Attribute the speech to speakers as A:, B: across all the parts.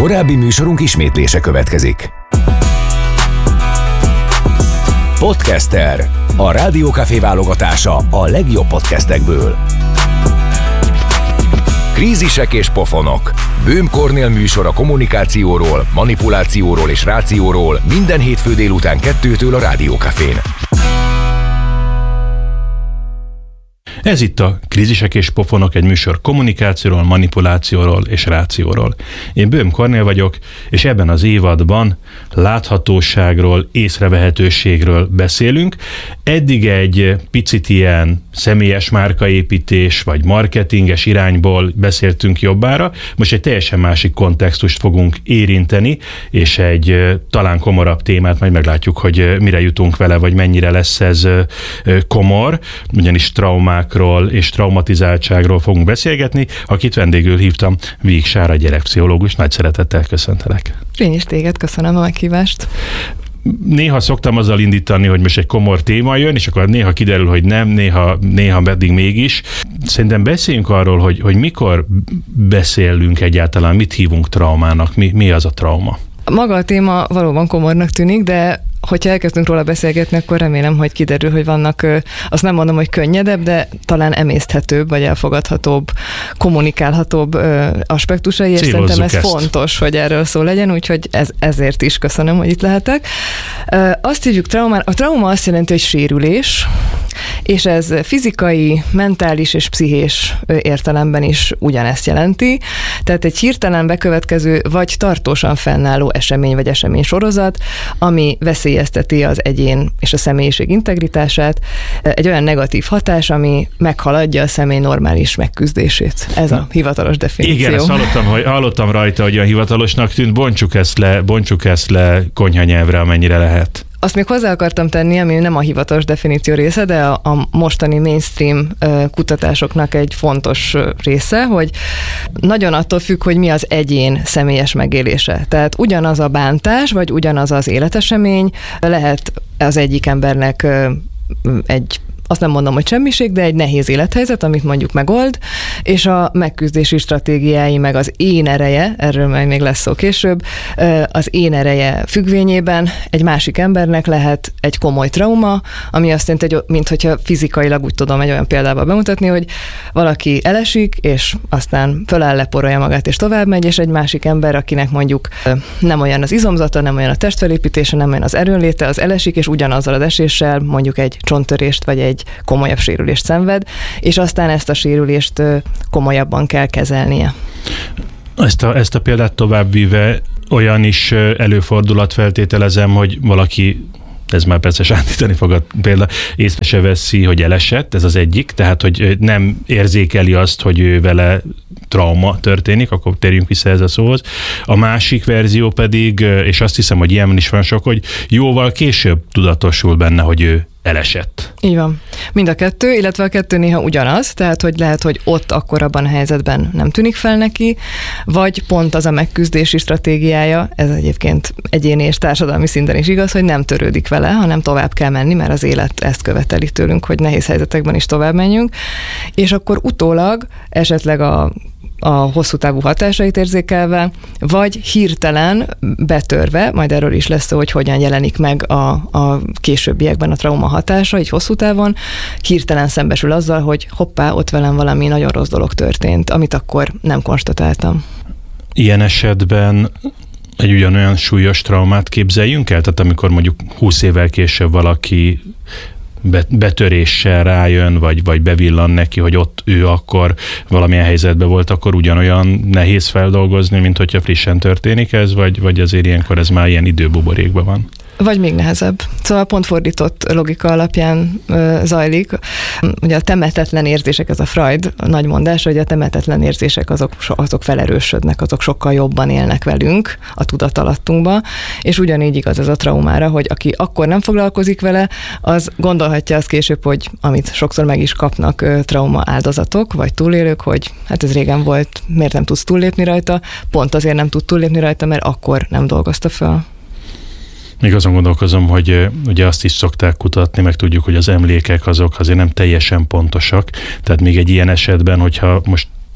A: Korábbi műsorunk ismétlése következik. Podcaster. A Rádiókafé válogatása a legjobb podcastekből. Krízisek és pofonok. Böhm Kornél műsor a kommunikációról, manipulációról és rációról minden hétfő délután 2-től a Rádiókafén.
B: Ez itt a Krízisek és pofonok, egy műsor kommunikációról, manipulációról és rációról. Én Böhm Kornél vagyok, és ebben az évadban láthatóságról, észrevehetőségről beszélünk. Eddig egy picit ilyen személyes márkaépítés vagy marketinges irányból beszéltünk jobbára. Most egy teljesen másik kontextust fogunk érinteni, és egy talán komorabb témát, majd meglátjuk, hogy mire jutunk vele, vagy mennyire lesz ez komor, ugyanis traumákról és traumatizáltságról fogunk beszélgetni, akit vendégül hívtam, Víg Sára gyerekpszichológus. Nagy szeretettel köszöntelek.
C: Én is téged köszönöm a meghívást.
B: Néha szoktam azzal indítani, hogy most egy komor téma jön, és akkor néha kiderül, hogy nem, néha pedig mégis. Szerintem beszéljünk arról, hogy mikor beszélünk egyáltalán, mit hívunk traumának, mi az a trauma?
C: Maga a téma valóban komornak tűnik, de hogyha elkezdünk róla beszélgetni, akkor remélem, hogy kiderül, hogy vannak, azt nem mondom, hogy könnyedebb, de talán emészthetőbb, vagy elfogadhatóbb, kommunikálhatóbb aspektusai, és szerintem ez fontos, hogy erről szó legyen, úgyhogy ezért is köszönöm, hogy itt lehetek. Azt hívjuk traumára. A trauma azt jelenti, hogy sérülés, és ez fizikai, mentális és pszichés értelemben is ugyanezt jelenti. Tehát egy hirtelen bekövetkező, vagy tartósan fennálló esemény, vagy eseménysorozat, ami veszélyezteti az egyén és a személyiség integritását, egy olyan negatív hatás, ami meghaladja a személy normális megküzdését. Ez a hivatalos definíció.
B: Igen, ezt hallottam rajta, hogy a hivatalosnak tűnt, bontsuk ezt le konyhanyelvre, amennyire lehet.
C: Azt még hozzá akartam tenni, ami nem a hivatalos definíció része, de a mostani mainstream kutatásoknak egy fontos része, hogy nagyon attól függ, hogy mi az egyén személyes megélése. Tehát ugyanaz a bántás, vagy ugyanaz az életesemény lehet az egyik embernek azt nem mondom, hogy semmiség, de egy nehéz élethelyzet, amit mondjuk megold, és a megküzdési stratégiái, meg az én ereje, erről majd még lesz szó később, az én ereje függvényében egy másik embernek lehet egy komoly trauma, ami azt jelenti, mint hogyha fizikailag úgy tudom egy olyan példával bemutatni, hogy valaki elesik, és aztán föláll, leporolja magát, és tovább megy, és egy másik ember, akinek mondjuk nem olyan az izomzata, nem olyan a testfelépítése, nem olyan az erőnléte, az elesik, és ugyanazzal az eséssel mondjuk egy csonttörést, vagy egy komolyabb sérülést szenved, és aztán ezt a sérülést komolyabban kell kezelnie.
B: Ezt a példát továbbvíve olyan is előfordulat feltételezem, hogy valaki, ez már persze sántítani fogad például, észre se veszi, hogy elesett, ez az egyik, tehát hogy nem érzékeli azt, hogy ő vele trauma történik, akkor térjünk vissza ez a szóhoz. A másik verzió pedig, és azt hiszem, hogy ilyen is van sok, hogy jóval később tudatosul benne, hogy ő elesett.
C: Így van. Mind a kettő, illetve a kettő néha ugyanaz, tehát hogy lehet, hogy ott akkor abban a helyzetben nem tűnik fel neki, vagy pont az a megküzdési stratégiája, ez egyébként egyéni és társadalmi szinten is igaz, hogy nem törődik vele, hanem tovább kell menni, mert az élet ezt követeli tőlünk, hogy nehéz helyzetekben is tovább menjünk, és akkor utólag esetleg a hosszú távú hatásait érzékelve, vagy hirtelen betörve, majd erről is lesz szó, hogy hogyan jelenik meg a későbbiekben a trauma hatása, így hosszú távon, hirtelen szembesül azzal, hogy hoppá, ott velem valami nagyon rossz dolog történt, amit akkor nem konstatáltam.
B: Ilyen esetben egy ugyanolyan súlyos traumát képzeljünk el? Tehát amikor mondjuk 20 évvel később valaki betöréssel rájön, vagy bevillan neki, hogy ott ő akkor valamilyen helyzetben volt, akkor ugyanolyan nehéz feldolgozni, mint hogyha frissen történik ez, vagy azért ilyenkor ez már ilyen időbuborékban van?
C: Vagy még nehezebb. Szóval pont fordított logika alapján zajlik. Ugye a temetetlen érzések, ez a Freud nagy mondása, hogy a temetetlen érzések azok felerősödnek, azok sokkal jobban élnek velünk a tudatalattunkba, és ugyanígy igaz ez a traumára, hogy aki akkor nem foglalkozik vele, az gondolhatja azt később, hogy amit sokszor meg is kapnak trauma áldozatok, vagy túlélők, hogy hát ez régen volt, miért nem tudsz túllépni rajta? Pont azért nem tud túllépni rajta, mert akkor nem dolgozta fel.
B: Még azon gondolkozom, hogy ugye azt is szokták kutatni, meg tudjuk, hogy az emlékek azok azért nem teljesen pontosak, tehát még egy ilyen esetben, hogyha most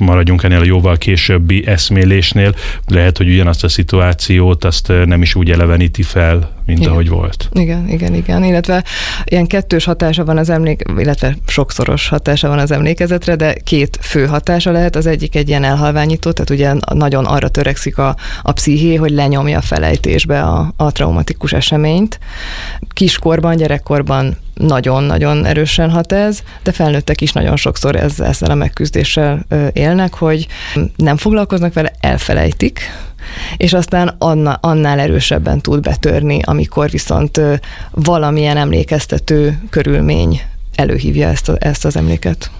B: maradjunk ennél a jóval későbbi eszmélésnél, lehet, hogy ugyanazt a szituációt azt nem is úgy eleveníti fel, mint
C: igen.
B: ahogy volt.
C: Igen. Illetve ilyen kettős hatása van illetve sokszoros hatása van az emlékezetre, de két fő hatása lehet. Az egyik egy ilyen elhalványító, tehát ugye nagyon arra törekszik a psziché, hogy lenyomja a felejtésbe a traumatikus eseményt. Kiskorban, gyerekkorban nagyon-nagyon erősen hat ez, de felnőttek is nagyon sokszor ezzel a megküzdéssel élnek, hogy nem foglalkoznak vele, elfelejtik, és aztán annál erősebben tud betörni, amikor viszont valamilyen emlékeztető körülmény előhívja ezt az emléket.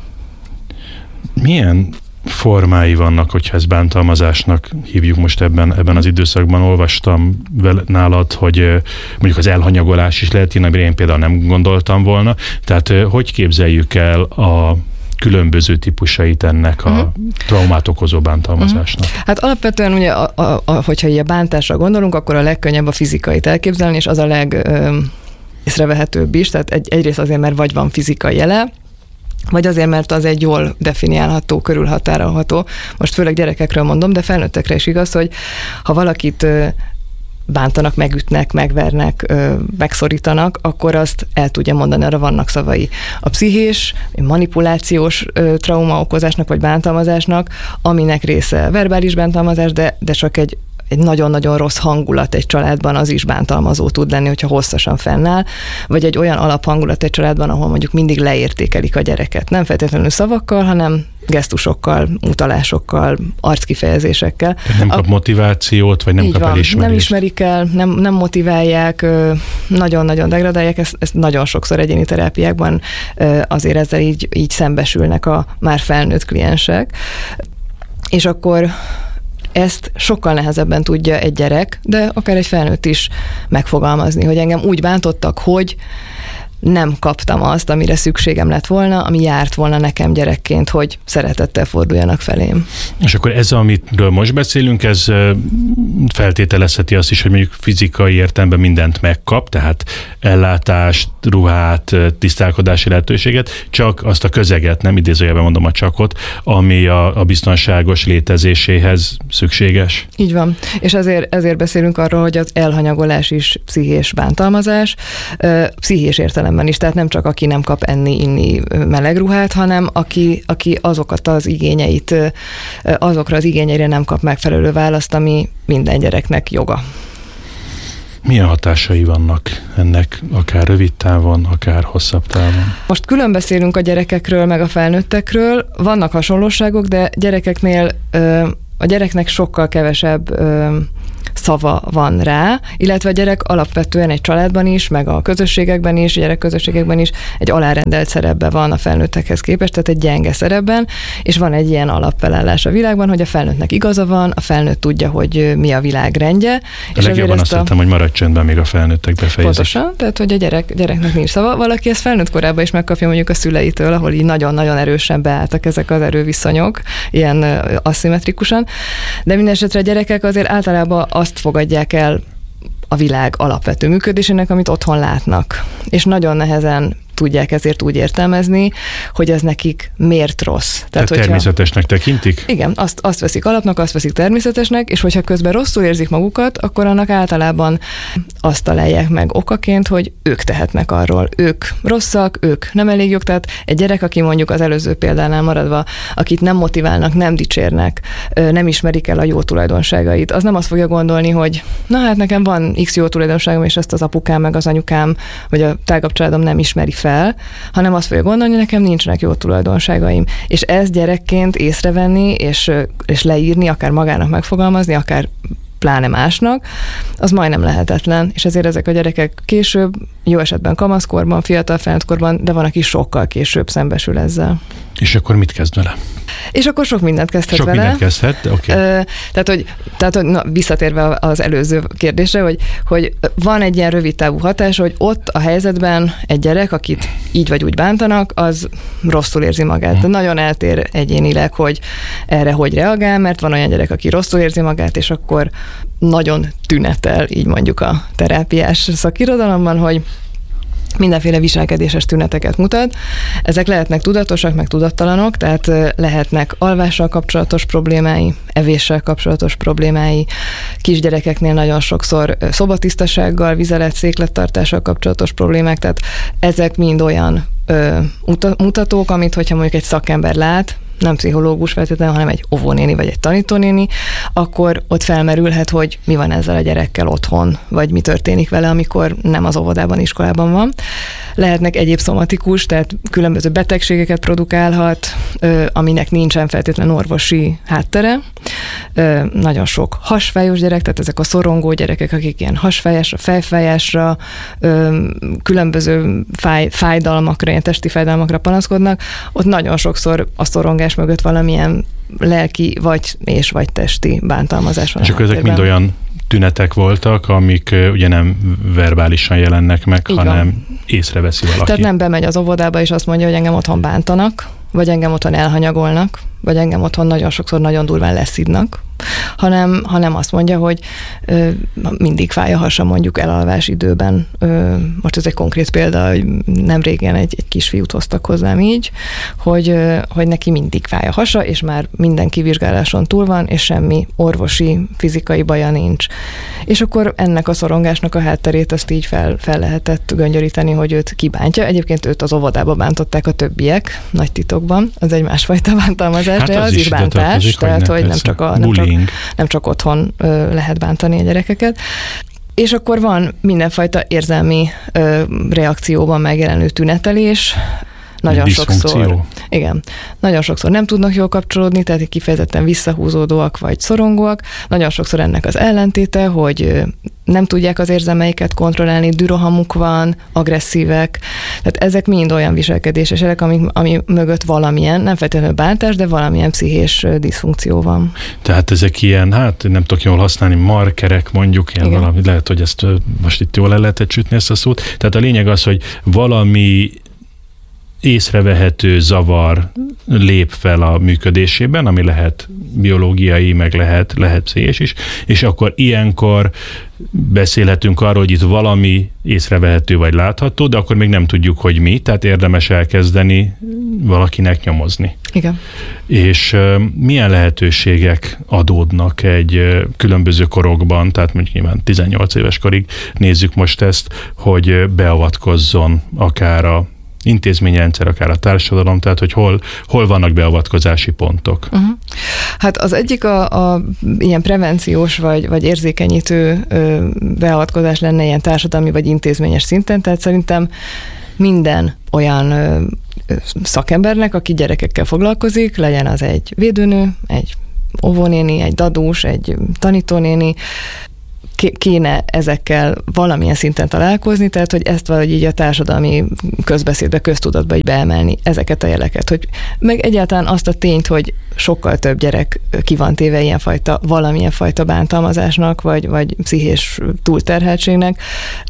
B: Milyen formái vannak, hogyha ezt bántalmazásnak hívjuk most ebben az időszakban? Olvastam nálad, hogy mondjuk az elhanyagolás is lehet, amire én például nem gondoltam volna. Tehát hogy képzeljük el a különböző típusait ennek a traumát okozó bántalmazásnak?
C: Hát alapvetően ugye, hogyha így a bántásra gondolunk, akkor a legkönnyebb a fizikait elképzelni, és az a észrevehetőbb is, tehát egyrészt azért, mert vagy van fizikai jele, vagy azért, mert az egy jól definiálható, körülhatárolható. Most főleg gyerekekről mondom, de felnőttekre is igaz, hogy ha valakit bántanak, megütnek, megvernek, megszorítanak, akkor azt el tudja mondani, arra vannak szavai. A pszichés, manipulációs traumaokozásnak vagy bántalmazásnak, aminek része verbális bántalmazás, de csak egy nagyon-nagyon rossz hangulat egy családban, az is bántalmazó tud lenni, hogyha hosszasan fennáll, vagy egy olyan alaphangulat egy családban, ahol mondjuk mindig leértékelik a gyereket. Nem feltétlenül szavakkal, hanem gesztusokkal, utalásokkal, arckifejezésekkel.
B: Nem kap motivációt, vagy nem kap elismerést.
C: Nem ismerik el, nem motiválják, nagyon-nagyon degradálják, ezt nagyon sokszor egyéni terápiákban azért ezzel így szembesülnek a már felnőtt kliensek. És akkor ezt sokkal nehezebben tudja egy gyerek, de akár egy felnőtt is megfogalmazni, hogy engem úgy bántottak, hogy nem kaptam azt, amire szükségem lett volna, ami járt volna nekem gyerekként, hogy szeretettel forduljanak felém.
B: És akkor ez, amiről most beszélünk, ez feltételezheti azt is, hogy mondjuk fizikai értelemben mindent megkap, tehát ellátást, ruhát, tisztálkodási lehetőséget, csak azt a közeget, nem idézőjelben mondom a csakot, ami a biztonságos létezéséhez szükséges.
C: Így van. És ezért beszélünk arról, hogy az elhanyagolás is pszichés bántalmazás, pszichés értelemben is, tehát nem csak aki nem kap enni, inni meleg ruhát, hanem aki azokat az igényeit, azokra az igényeire nem kap megfelelő választ, ami minden gyereknek joga.
B: Milyen hatásai vannak ennek, akár rövid távon, akár hosszabb távon?
C: Most külön beszélünk a gyerekekről, meg a felnőttekről, vannak hasonlóságok, de gyerekeknél a gyereknek sokkal kevesebb szava van rá, illetve a gyerek alapvetően egy családban is, meg a közösségekben is, gyerekközösségekben is egy alárendelt szerepben van a felnőttekhez képest, tehát egy gyenge szerepben, és van egy ilyen alapfelállás a világban, hogy a felnőttnek igaza van, a felnőtt tudja, hogy mi a világ rendje.
B: És legjobban azt hittem, hogy maradj csendben, még a felnőttek befejezik.
C: Pontosan, tehát hogy a gyereknek nincs szava. Valaki ezt felnőtt korában is megkapja mondjuk a szüleitől, ahol így nagyon-nagyon erősen beálltak ezek az erőviszonyok, ilyen aszimmetrikusan, de minden esetre a gyerekek azért általában azt fogadják el a világ alapvető működésének, amit otthon látnak. És nagyon nehezen tudják ezért úgy értelmezni, hogy ez nekik miért rossz.
B: Tehát természetesnek tekintik?
C: Igen, azt veszik alapnak, azt veszik természetesnek, és hogyha közben rosszul érzik magukat, akkor annak általában azt találják meg okaként, hogy ők tehetnek arról. Ők rosszak, ők nem elég jók, tehát egy gyerek, aki mondjuk az előző példánál maradva, akit nem motiválnak, nem dicsérnek, nem ismerik el a jó tulajdonságait, az nem azt fogja gondolni, hogy na hát nekem van x jó tulajdonságom, és ezt az apukám, meg az anyukám, vagy a tágabb családom nem ismeri fel, hanem azt fogja gondolni, hogy nekem nincsenek jó tulajdonságaim. És ezt gyerekként észrevenni, és leírni, akár magának megfogalmazni, akár pláne másnak, az majdnem lehetetlen. És ezért ezek a gyerekek később, jó esetben kamaszkorban, fiatal felnőttkorban, de van, aki sokkal később szembesül ezzel.
B: És akkor mit kezd vele?
C: És akkor sok mindent kezdhet
B: sok
C: vele.
B: Sok mindent kezdhet, oké.
C: Tehát, hogy visszatérve az előző kérdésre, hogy van egy ilyen rövid távú hatás, hogy ott a helyzetben egy gyerek, akit így vagy úgy bántanak, az rosszul érzi magát. De nagyon eltér egyénileg, hogy erre hogy reagál, mert van olyan gyerek, aki rosszul érzi magát, és akkor nagyon tünetel, így mondjuk a terápiás szakirodalomban, hogy mindenféle viselkedéses tüneteket mutat. Ezek lehetnek tudatosak, meg tudattalanok, tehát lehetnek alvással kapcsolatos problémái, evéssel kapcsolatos problémái, kisgyerekeknél nagyon sokszor szobatisztasággal, vizelet, széklettartással kapcsolatos problémák, tehát ezek mind olyan mutatók, amit hogyha mondjuk egy szakember lát, nem pszichológus feltétlenül, hanem egy óvónéni vagy egy tanítónéni, akkor ott felmerülhet, hogy mi van ezzel a gyerekkel otthon, vagy mi történik vele, amikor nem az óvodában, iskolában van. Lehetnek egyéb szomatikus, tehát különböző betegségeket produkálhat, aminek nincsen feltétlenül orvosi háttere. Nagyon sok hasfájos gyerek, tehát ezek a szorongó gyerekek, akik ilyen hasfájásra, fejfájásra, különböző fájdalmakra, ilyen testi fájdalmakra panaszkodnak, ott nagyon sokszor a szorongás mögött valamilyen lelki vagy testi bántalmazás van.
B: És akkor ezek mind olyan tünetek voltak, amik ugye nem verbálisan jelennek meg, így hanem van. Észreveszi valaki. Tehát
C: nem bemegy az óvodába és azt mondja, hogy engem otthon bántanak, vagy engem otthon elhanyagolnak, vagy engem otthon nagyon sokszor nagyon durván leszidnak, hanem azt mondja, hogy mindig fáj a hasa mondjuk elalvás időben. Most ez egy konkrét példa, hogy nem régen egy kisfiút hoztak hozzám így, hogy neki mindig fáj a hasa, és már minden kivizsgáláson túl van, és semmi orvosi, fizikai baja nincs. És akkor ennek a szorongásnak a hátterét azt így fel lehetett göngyöríteni, hogy őt kibántja. Egyébként őt az óvodába bántották a többiek, nagy titokban. Az egy másfajta bántalmazás, hát de az is bántás, tehát hogy nem csak otthon lehet bántani a gyerekeket. És akkor van mindenfajta érzelmi reakcióban megjelenő tünetelés, nagyon sokszor. Igen. Nagyon sokszor nem tudnak jól kapcsolódni, tehát kifejezetten visszahúzódóak vagy szorongóak. Nagyon sokszor ennek az ellentéte, hogy nem tudják az érzelmeiket kontrollálni, dürohamuk van, agresszívek. Tehát ezek mind olyan viselkedéses jelek, ami mögött valamilyen, nem feltétlenül bántás, de valamilyen pszichés diszfunkció van.
B: Tehát ezek ilyen, nem tudok jól használni, markerek mondjuk, ilyen valami, lehet, hogy ezt most itt jól el lehetett sütni ezt a szót. Tehát a lényeg az, hogy valami észrevehető zavar lép fel a működésében, ami lehet biológiai, meg lehet pszichés is, és akkor ilyenkor beszélhetünk arról, hogy itt valami észrevehető vagy látható, de akkor még nem tudjuk, hogy mi, tehát érdemes elkezdeni valakinek nyomozni.
C: Igen.
B: És milyen lehetőségek adódnak egy különböző korokban, tehát mondjuk nyilván 18 éves korig nézzük most ezt, hogy beavatkozzon akár a intézményrendszer, akár a társadalom, tehát hogy hol vannak beavatkozási pontok. Uh-huh.
C: Hát az egyik a ilyen prevenciós vagy érzékenyítő beavatkozás lenne ilyen társadalmi vagy intézményes szinten, tehát szerintem minden olyan szakembernek, aki gyerekekkel foglalkozik, legyen az egy védőnő, egy óvónéni, egy dadós, egy tanítónéni, kéne ezekkel valamilyen szinten találkozni, tehát hogy ezt valahogy így a társadalmi közbeszédbe, köztudatba így beemelni ezeket a jeleket, hogy meg egyáltalán azt a tényt, hogy sokkal több gyerek ki van téve valamilyen fajta bántalmazásnak, vagy pszichés túlterheltségnek,